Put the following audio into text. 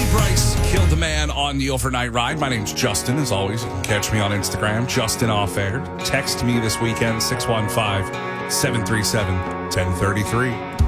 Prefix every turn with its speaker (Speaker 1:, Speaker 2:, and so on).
Speaker 1: Bryce killed a man on the overnight ride. My name's Justin. As always, you can catch me on Instagram, Justin Off Air. Text me this weekend, 615-737-1033.